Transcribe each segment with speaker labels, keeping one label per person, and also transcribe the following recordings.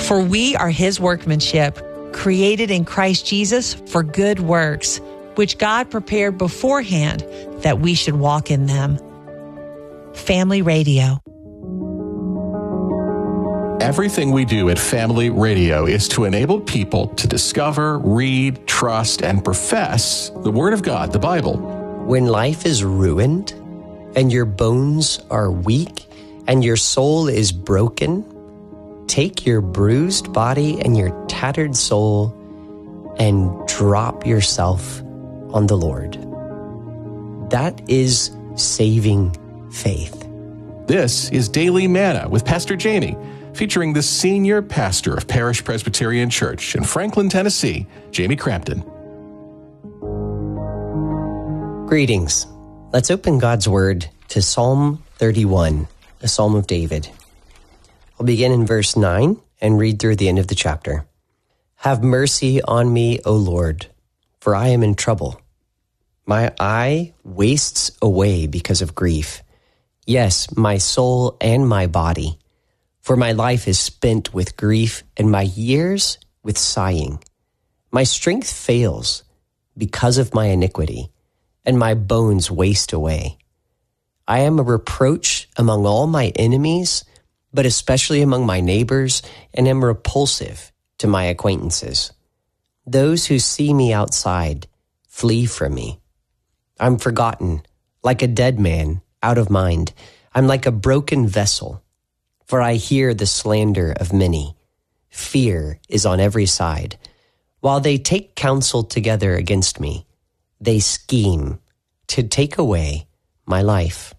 Speaker 1: For we are his workmanship, created in Christ Jesus for good works, which God prepared beforehand that we should walk in them. Family Radio.
Speaker 2: Everything we do at Family Radio is to enable people to discover, read, trust, and profess the Word of God, the Bible.
Speaker 3: When life is ruined, and your bones are weak, and your soul is broken, take your bruised body and your tattered soul and drop yourself on the Lord. That is saving faith.
Speaker 2: This is Daily Manna with Pastor Jamie, featuring the senior pastor of Parish Presbyterian Church in Franklin, Tennessee, Jamie Crampton.
Speaker 3: Greetings. Let's open God's Word to Psalm 31, a Psalm of David. I'll begin in verse 9 and read through the end of the chapter. Have mercy on me, O Lord, for I am in trouble. My eye wastes away because of grief. Yes, my soul and my body. For my life is spent with grief and my years with sighing. My strength fails because of my iniquity, and my bones waste away. I am a reproach among all my enemies, but especially among my neighbors, and am repulsive to my acquaintances. Those who see me outside flee from me. I'm forgotten, like a dead man, out of mind. I'm like a broken vessel, for I hear the slander of many. Fear is on every side. While they take counsel together against me, they scheme to take away my life.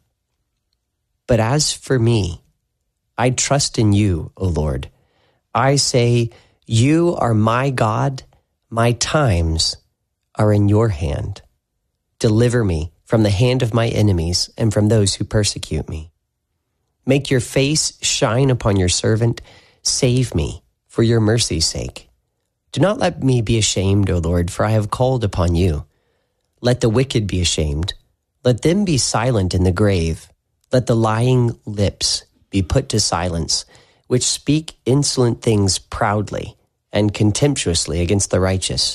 Speaker 3: But as for me, I trust in you, O Lord. I say, you are my God. My times are in your hand. Deliver me from the hand of my enemies and from those who persecute me. Make your face shine upon your servant. Save me for your mercy's sake. Do not let me be ashamed, O Lord, for I have called upon you. Let the wicked be ashamed. Let them be silent in the grave. Let the lying lips be put to silence, which speak insolent things proudly and contemptuously against the righteous.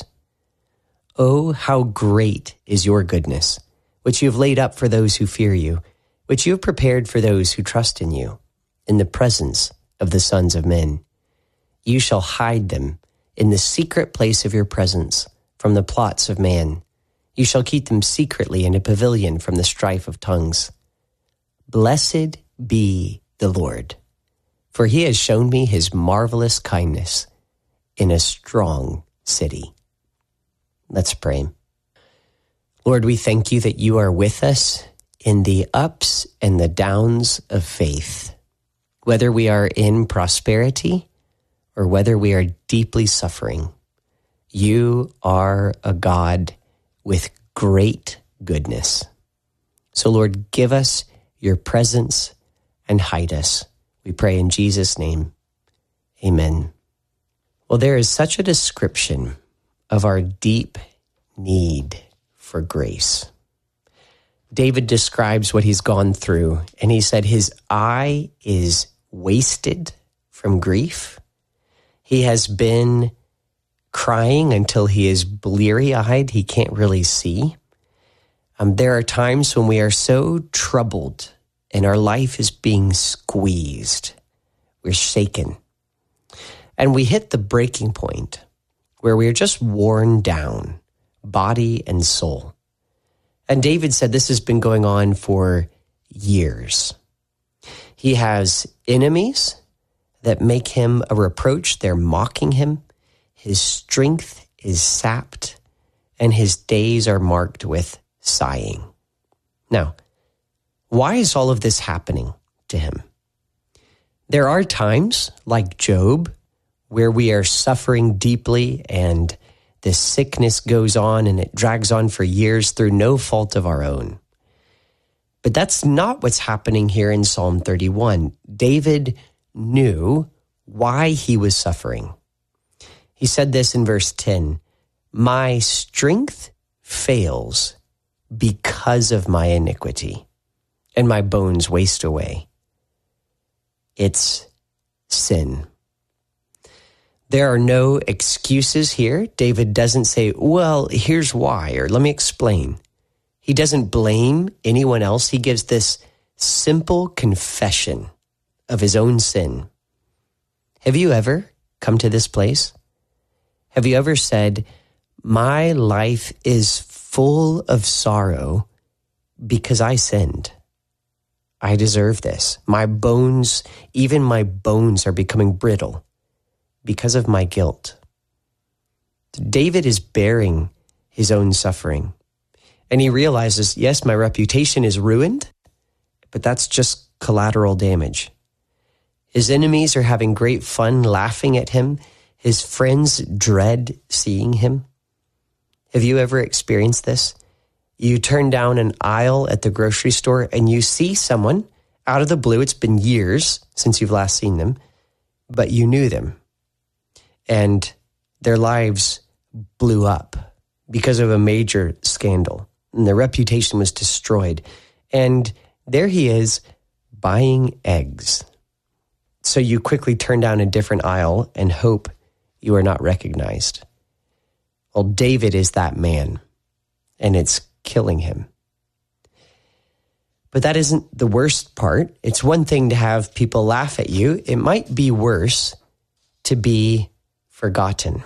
Speaker 3: Oh, how great is your goodness, which you have laid up for those who fear you, which you have prepared for those who trust in you, in the presence of the sons of men. You shall hide them in the secret place of your presence from the plots of man. You shall keep them secretly in a pavilion from the strife of tongues. Blessed be the Lord, for he has shown me his marvelous kindness in a strong city. Let's pray. Lord, we thank you that you are with us in the ups and the downs of faith, whether we are in prosperity or whether we are deeply suffering. You are a God with great goodness. So, Lord, give us your presence and hide us. We pray in Jesus' name. Amen. Well, there is such a description of our deep need for grace. David describes what he's gone through, and he said his eye is wasted from grief. He has been crying until he is bleary-eyed. He can't really see. There are times when we are so troubled and our life is being squeezed. We're shaken. And we hit the breaking point where we are just worn down, body and soul. And David said this has been going on for years. He has enemies that make him a reproach. They're mocking him. His strength is sapped, and his days are marked with sighing. Now, why is all of this happening to him? There are times, like Job, where we are suffering deeply and the sickness goes on and it drags on for years through no fault of our own. But that's not what's happening here in Psalm 31. David knew why he was suffering. He said this in verse 10, "My strength fails because of my iniquity, and my bones waste away." It's sin. There are no excuses here. David doesn't say, well, here's why, or let me explain. He doesn't blame anyone else. He gives this simple confession of his own sin. Have you ever come to this place? Have you ever said, my life is full of sorrow because I sinned? I deserve this. My bones, even my bones are becoming brittle because of my guilt. David is bearing his own suffering. And he realizes, yes, my reputation is ruined, but that's just collateral damage. His enemies are having great fun laughing at him. His friends dread seeing him. Have you ever experienced this? You turn down an aisle at the grocery store and you see someone out of the blue. It's been years since you've last seen them, but you knew them. And their lives blew up because of a major scandal. And their reputation was destroyed. And there he is buying eggs. So you quickly turn down a different aisle and hope you are not recognized. Well, David is that man, and it's killing him. But that isn't the worst part. It's one thing to have people laugh at you. It might be worse to be forgotten.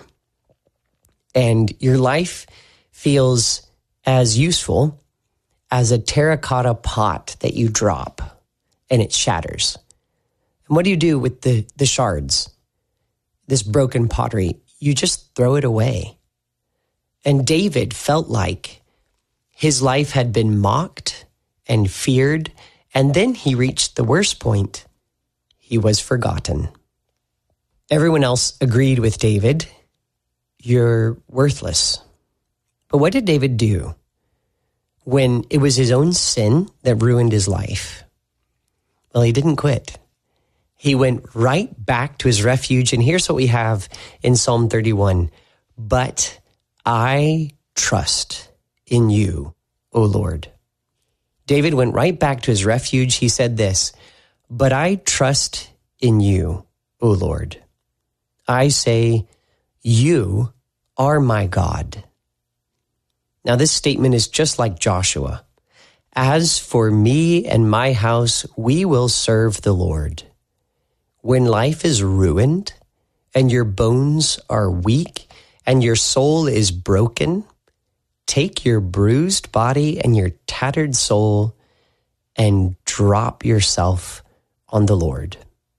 Speaker 3: And your life feels as useful as a terracotta pot that you drop and it shatters. And what do you do with the shards? This broken pottery, you just throw it away. And David felt like his life had been mocked and feared, and then he reached the worst point. He was forgotten. Everyone else agreed with David, you're worthless. But what did David do when it was his own sin that ruined his life? Well, he didn't quit. He went right back to his refuge, and here's what we have in Psalm 31. But I trust in you, O Lord. David went right back to his refuge. He said this, but I trust in you, O Lord. I say, you are my God. Now this statement is just like Joshua. As for me and my house, we will serve the Lord. When life is ruined and your bones are weak and your soul is broken, take your bruised body and your tattered soul and drop yourself on the Lord.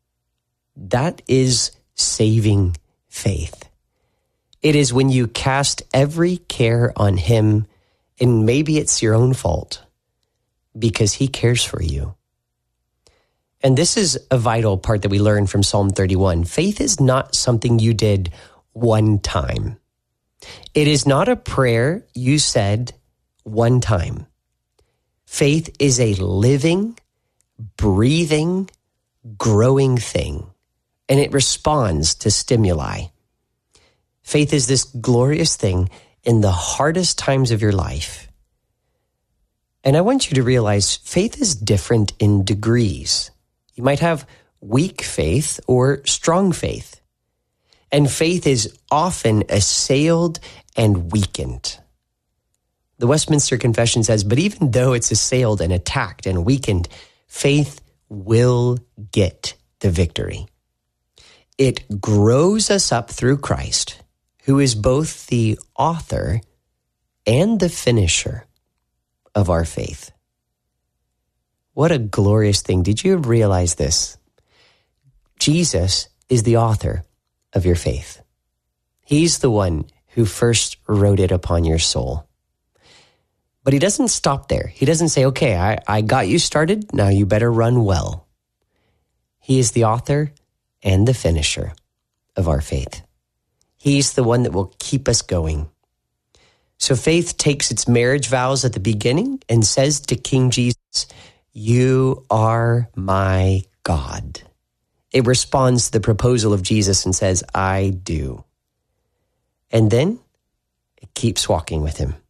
Speaker 3: That is saving faith. It is when you cast every care on him, and maybe it's your own fault, because he cares for you. And this is a vital part that we learn from Psalm 31. Faith is not something you did one time. It is not a prayer you said one time. Faith is a living, breathing, growing thing, and it responds to stimuli. Faith is this glorious thing in the hardest times of your life. And I want you to realize faith is different in degrees. You might have weak faith or strong faith. And faith is often assailed and weakened. The Westminster Confession says, but even though it's assailed and attacked and weakened, faith will get the victory. It grows us up through Christ, who is both the author and the finisher of our faith. What a glorious thing. Did you realize this? Jesus is the author of your faith. He's the one who first wrote it upon your soul. But he doesn't stop there. He doesn't say, okay, I got you started. Now you better run well. He is the author and the finisher of our faith. He's the one that will keep us going. So faith takes its marriage vows at the beginning and says to King Jesus, you are my God. It responds to the proposal of Jesus and says, I do. And then it keeps walking with him.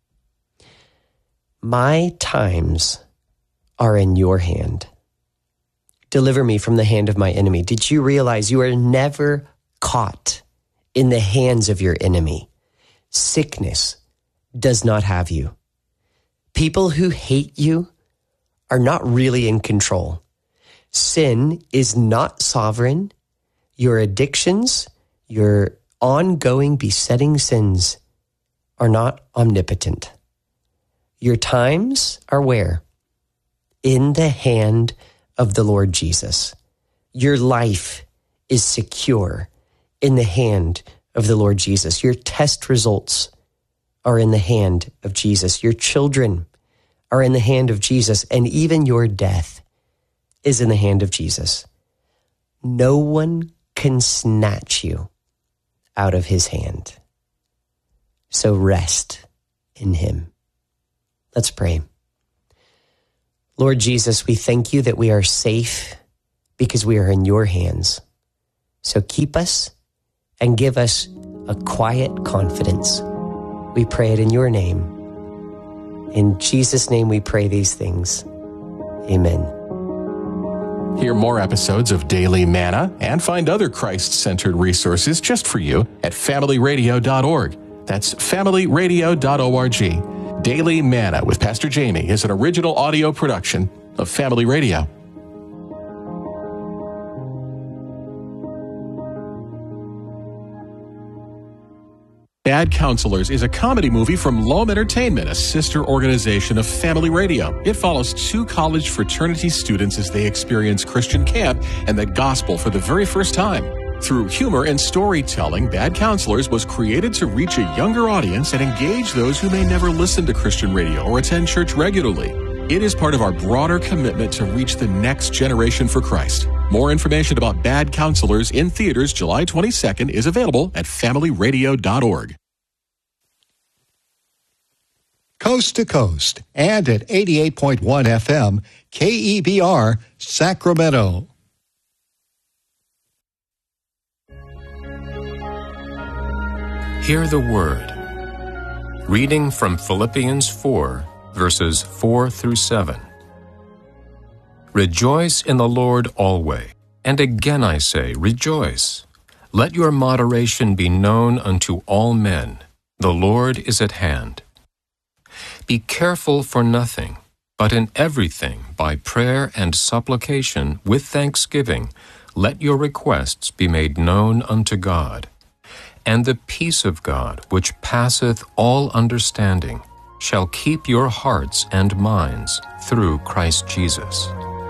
Speaker 3: My times are in your hand. Deliver me from the hand of my enemy. Did you realize you are never caught in the hands of your enemy. Sickness does not have you. People who hate you are not really in control. Sin is not sovereign. Your addictions, your ongoing besetting sins are not omnipotent. Your times are where? In the hand of the Lord Jesus. Your life is secure in the hand of the Lord Jesus. Your test results are in the hand of Jesus. Your children are in the hand of Jesus, and even your death is in the hand of Jesus. No one can snatch you out of his hand. So rest in him. Let's pray. Lord Jesus, we thank you that we are safe because we are in your hands. So keep us and give us a quiet confidence. We pray it in your name. In Jesus' name we pray these things. Amen.
Speaker 2: Hear more episodes of Daily Manna and find other Christ-centered resources just for you at familyradio.org. That's familyradio.org. Daily Manna with Pastor Jamie is an original audio production of Family Radio. Bad Counselors is a comedy movie from Loam Entertainment, a sister organization of Family Radio. It follows two college fraternity students as they experience Christian camp and the gospel for the very first time. Through humor and storytelling, Bad Counselors was created to reach a younger audience and engage those who may never listen to Christian radio or attend church regularly. It is part of our broader commitment to reach the next generation for Christ. More information about Bad Counselors in theaters July 22nd is available at familyradio.org.
Speaker 4: Coast to coast and at 88.1 FM, KEBR, Sacramento.
Speaker 5: Hear the word. Reading from Philippians 4, verses 4 through 7. Rejoice in the Lord always, and again I say, rejoice. Let your moderation be known unto all men. The Lord is at hand. Be careful for nothing, but in everything, by prayer and supplication, with thanksgiving, let your requests be made known unto God. And the peace of God, which passeth all understanding, shall keep your hearts and minds through Christ Jesus.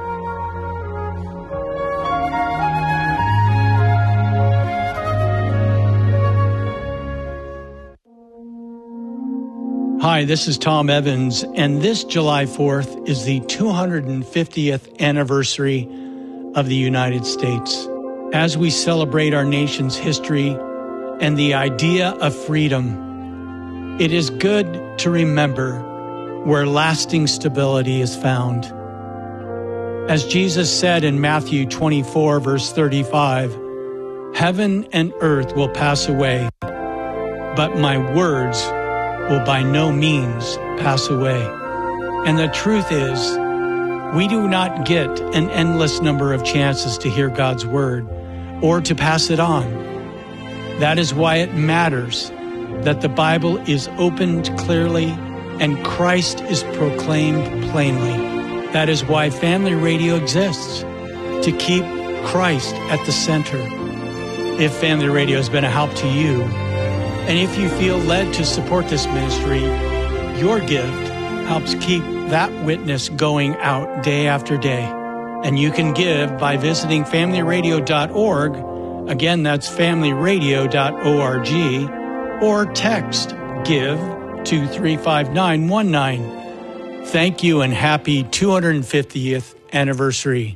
Speaker 6: Hi, this is Tom Evans, and this July 4th is the 250th anniversary of the United States. As we celebrate our nation's history and the idea of freedom, it is good to remember where lasting stability is found. As Jesus said in Matthew 24, verse 35, "Heaven and earth will pass away, but my words will by no means pass away." And the truth is, we do not get an endless number of chances to hear God's word or to pass it on. That is why it matters that the Bible is opened clearly and Christ is proclaimed plainly. That is why Family Radio exists, to keep Christ at the center. If Family Radio has been a help to you, and if you feel led to support this ministry, your gift helps keep that witness going out day after day. And you can give by visiting familyradio.org. Again, that's familyradio.org, or text GIVE to 35919. Thank you and happy 250th anniversary.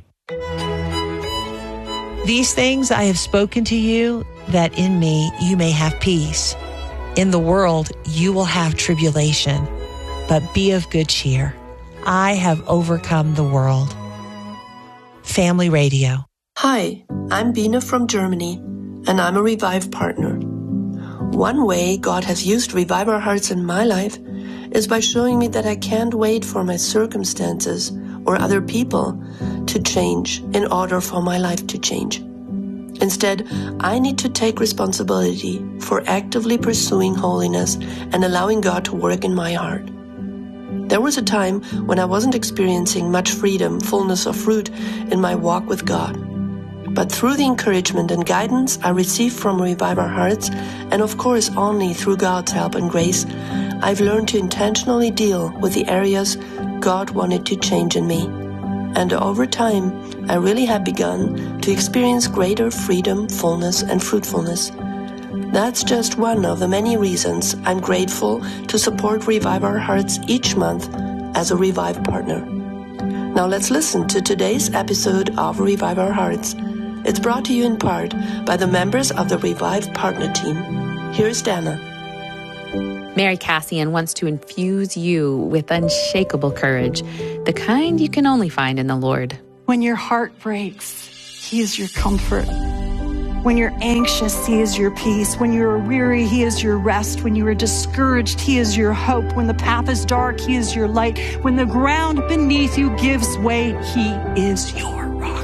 Speaker 1: These things I have spoken to you, that in me you may have peace. In the world you will have tribulation, but be of good cheer. I have overcome the world. Family Radio.
Speaker 7: Hi, I'm Bina from Germany, and I'm a Revive partner. One way God has used Revive Our Hearts in my life is by showing me that I can't wait for my circumstances or other people to change in order for my life to change. Instead, I need to take responsibility for actively pursuing holiness and allowing God to work in my heart. There was a time when I wasn't experiencing much freedom, fullness of fruit in my walk with God. But through the encouragement and guidance I received from Revive Our Hearts, and of course only through God's help and grace, I've learned to intentionally deal with the areas God wanted to change in me. And over time, I really have begun to experience greater freedom, fullness, and fruitfulness. That's just one of the many reasons I'm grateful to support Revive Our Hearts each month as a Revive partner. Now let's listen to today's episode of Revive Our Hearts. It's brought to you in part by the members of the Revive Partner Team. Here's Dana.
Speaker 8: Mary Cassian wants to infuse you with unshakable courage, the kind you can only find in the Lord.
Speaker 9: When your heart breaks, He is your comfort. When you're anxious, He is your peace. When you're weary, He is your rest. When you are discouraged, He is your hope. When the path is dark, He is your light. When the ground beneath you gives way, He is your rock.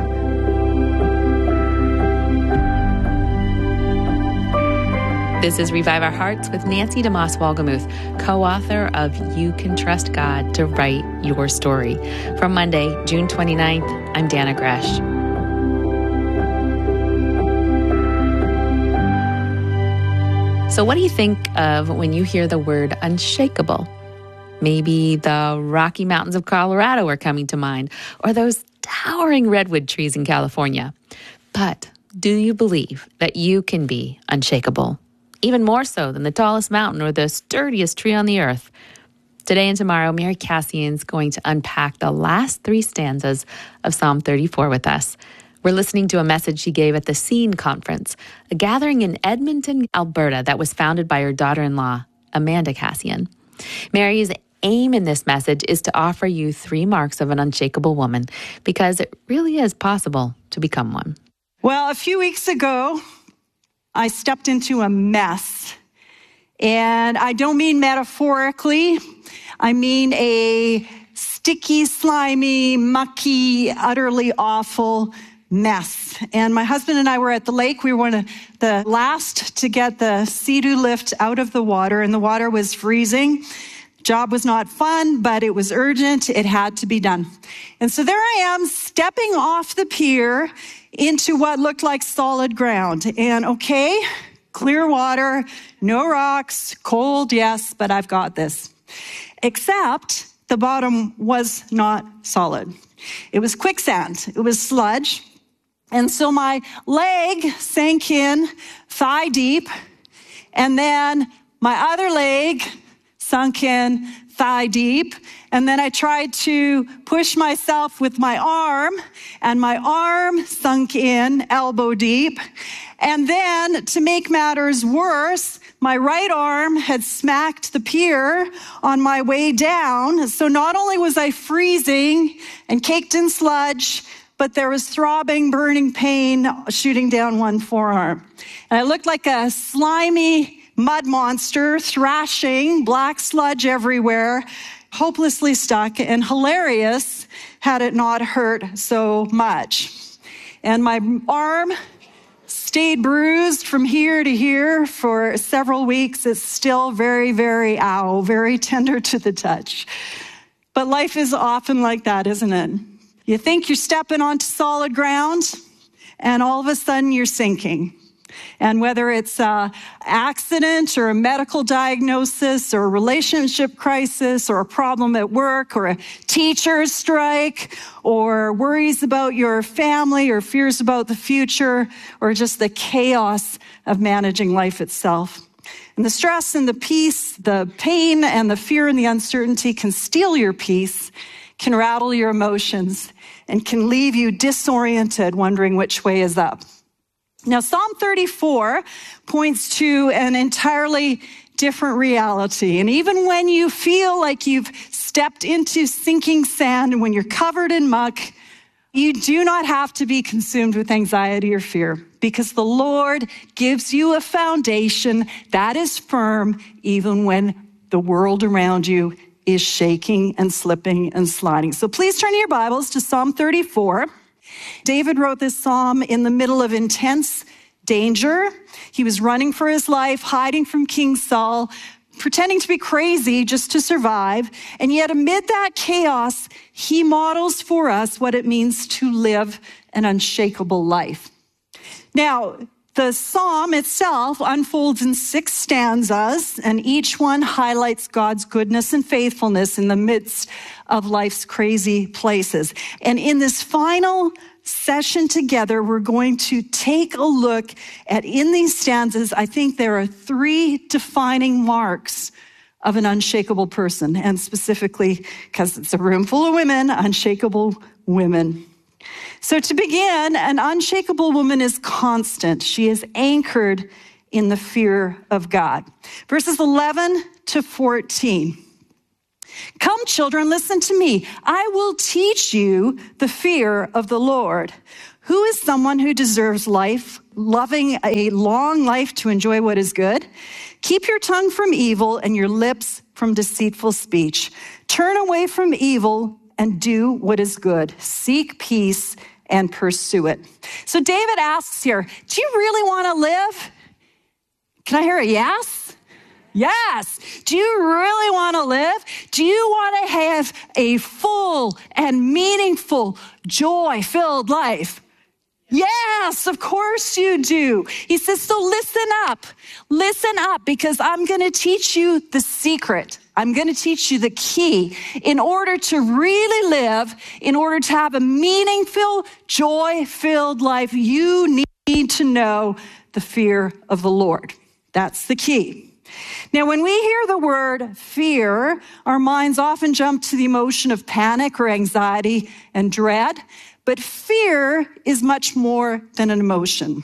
Speaker 8: This is Revive Our Hearts with Nancy DeMoss Wolgemuth, co-author of You Can Trust God to Write Your Story. From Monday, June 29th, I'm Dana Gresh. So what do you think of when you hear the word unshakable? Maybe the Rocky Mountains of Colorado are coming to mind, or those towering redwood trees in California. But do you believe that you can be unshakable? Even more so than the tallest mountain or the sturdiest tree on the earth. Today and tomorrow, Mary Cassian's going to unpack the last 3 stanzas of Psalm 34 with us. We're listening to a message she gave at the Scene Conference, a gathering in Edmonton, Alberta that was founded by her daughter-in-law, Amanda Cassian. Mary's aim in this message is to offer you 3 marks of an unshakable woman, because it really is possible to become one.
Speaker 9: Well, a few weeks ago, I stepped into a mess. And I don't mean metaphorically. I mean a sticky, slimy, mucky, utterly awful mess. And my husband and I were at the lake. We were one of the last to get the Sea-Doo lift out of the water, and the water was freezing. Job was not fun, but it was urgent. It had to be done. And so there I am, stepping off the pier into what looked like solid ground. And okay, clear water, no rocks, cold, yes, but I've got this. Except the bottom was not solid. It was quicksand. It was sludge. And so my leg sank in thigh deep, and then my other leg sunk in thigh deep. And then I tried to push myself with my arm, and my arm sunk in elbow deep. And then, to make matters worse, my right arm had smacked the pier on my way down. So not only was I freezing and caked in sludge, but there was throbbing, burning pain shooting down one forearm. And I looked like a slimy mud monster, thrashing, black sludge everywhere, hopelessly stuck, and hilarious had it not hurt so much. And my arm stayed bruised from here to here for several weeks. It's still very, very very tender to the touch. But life is often like that, isn't it? You think you're stepping onto solid ground, and all of a sudden you're sinking. And whether it's an accident or a medical diagnosis or a relationship crisis or a problem at work or a teacher's strike or worries about your family or fears about the future or just the chaos of managing life itself. And the stress and the peace, the pain and the fear and the uncertainty can steal your peace, can rattle your emotions, and can leave you disoriented, wondering which way is up. Now, Psalm 34 points to an entirely different reality. And even when you feel like you've stepped into sinking sand and when you're covered in muck, you do not have to be consumed with anxiety or fear, because the Lord gives you a foundation that is firm even when the world around you is shaking and slipping and sliding. So please turn your Bibles to Psalm 34. David wrote this psalm in the middle of intense danger. He was running for his life, hiding from King Saul, pretending to be crazy just to survive. And yet amid that chaos, he models for us what it means to live an unshakable life. Now, the psalm itself unfolds in 6 stanzas, and each one highlights God's goodness and faithfulness in the midst of life's crazy places. And in this final session together, we're going to take a look at, in these stanzas, I think there are 3 defining marks of an unshakable person, and specifically, because it's a room full of women, unshakable women. So to begin, an unshakable woman is constant. She is anchored in the fear of God. Verses 11 to 14. Come, children, listen to me. I will teach you the fear of the Lord. Who is someone who deserves life, loving a long life to enjoy what is good? Keep your tongue from evil and your lips from deceitful speech. Turn away from evil and do what is good. Seek peace and pursue it. So David asks here, do you really want to live? Can I hear a yes? Yes. Do you really want to live? Do you want to have a full and meaningful, joy-filled life? Yes, of course you do. He says, so listen up, because I'm going to teach you the secret. I'm going to teach you the key. In order to really live, in order to have a meaningful, joy-filled life, you need to know the fear of the Lord. That's the key. Now, when we hear the word fear, our minds often jump to the emotion of panic or anxiety and dread. But fear is much more than an emotion.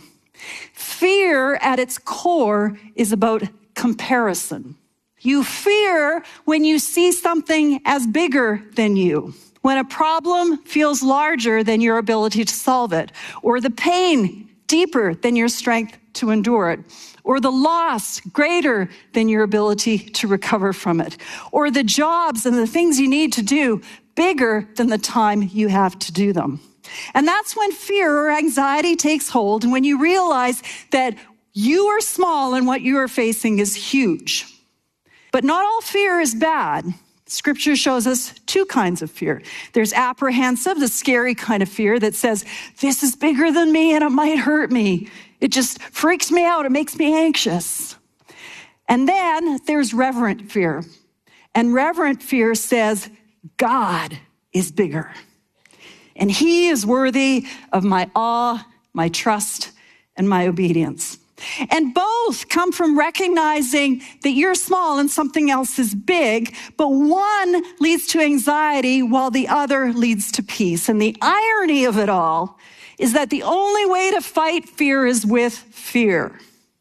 Speaker 9: Fear at its core is about comparison. You fear when you see something as bigger than you, when a problem feels larger than your ability to solve it, or the pain deeper than your strength to endure it, or the loss greater than your ability to recover from it, or the jobs and the things you need to do bigger than the time you have to do them. And that's when fear or anxiety takes hold, and when you realize that you are small and what you are facing is huge. But not all fear is bad. Scripture shows us 2 kinds of fear. There's apprehensive, the scary kind of fear that says, this is bigger than me and it might hurt me. It just freaks me out. It makes me anxious. And then there's reverent fear. And reverent fear says, God is bigger. And he is worthy of my awe, my trust, and my obedience. And both come from recognizing that you're small and something else is big, but one leads to anxiety while the other leads to peace. And the irony of it all is that the only way to fight fear is with fear.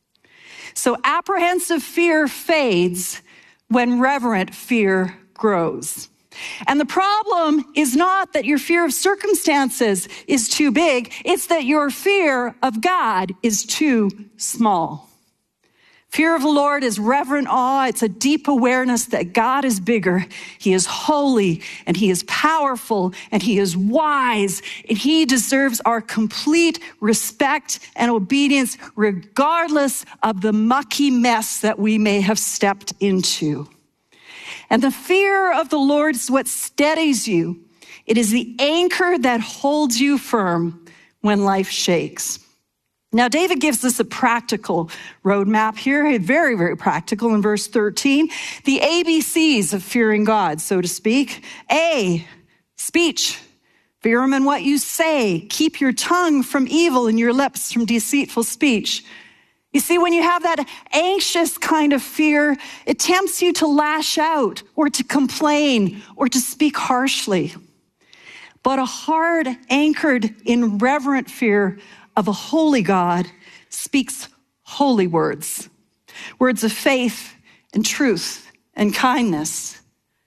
Speaker 9: So apprehensive fear fades when reverent fear grows. And the problem is not that your fear of circumstances is too big, it's that your fear of God is too small. Fear of the Lord is reverent awe. It's a deep awareness that God is bigger. He is holy, and he is powerful, and he is wise, and he deserves our complete respect and obedience regardless of the mucky mess that we may have stepped into. And the fear of the Lord is what steadies you. It is the anchor that holds you firm when life shakes. Now, David gives us a practical roadmap here, very, very practical in verse 13. The ABCs of fearing God, so to speak. A, speech. Fear him in what you say. Keep your tongue from evil and your lips from deceitful speech. You see, when you have that anxious kind of fear, it tempts you to lash out or to complain or to speak harshly. But a heart anchored in reverent fear of a holy God speaks holy words, words of faith and truth and kindness.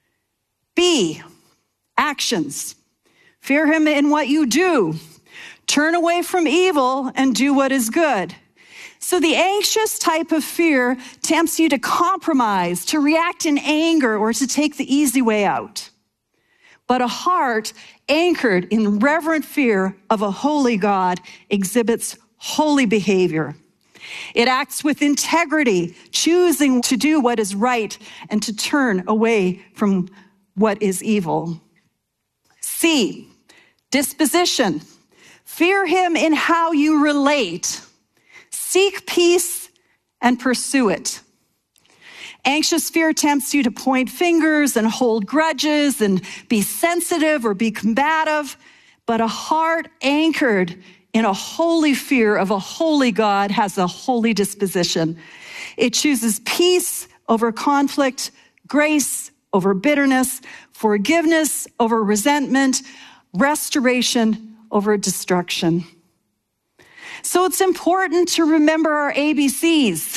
Speaker 9: B, actions. Fear him in what you do. Turn away from evil and do what is good. So the anxious type of fear tempts you to compromise, to react in anger, or to take the easy way out. But a heart anchored in reverent fear of a holy God exhibits holy behavior. It acts with integrity, choosing to do what is right and to turn away from what is evil. C, disposition. Fear him in how you relate. Seek peace and pursue it. Anxious fear tempts you to point fingers and hold grudges and be sensitive or be combative, but a heart anchored in a holy fear of a holy God has a holy disposition. It chooses peace over conflict, grace over bitterness, forgiveness over resentment, restoration over destruction. So it's important to remember our ABCs.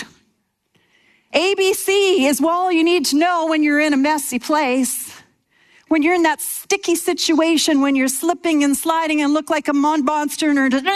Speaker 9: ABC is all you need to know when you're in a messy place, when you're in that sticky situation, when you're slipping and sliding and look like a monster.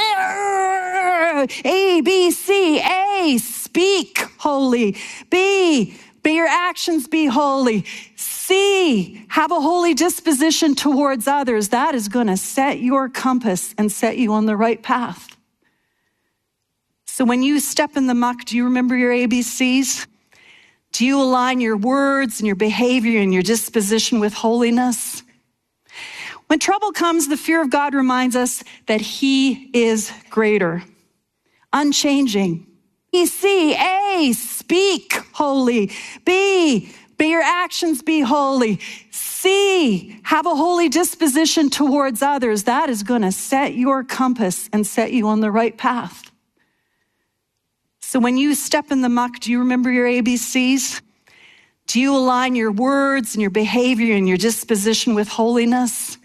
Speaker 9: A, B, C. A, speak holy. B, may your actions be holy. C, have a holy disposition towards others. That is going to set your compass and set you on the right path. So when you step in the muck, do you remember your ABCs? Do you align your words and your behavior and your disposition with holiness? When trouble comes, the fear of God reminds us that he is greater, unchanging. C, A, speak holy. B, may your actions be holy. C, have a holy disposition towards others. That is going to set your compass and set you on the right path. So when you step in the muck, do you remember your ABCs? Do you align your words and your behavior and your disposition with holiness?